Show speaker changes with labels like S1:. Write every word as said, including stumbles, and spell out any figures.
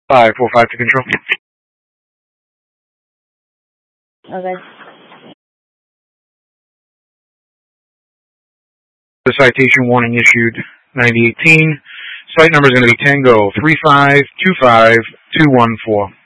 S1: five four five to control.
S2: Okay.
S1: The citation warning issued ninety eighteen. Site number is going to be Tango three five two five two one four.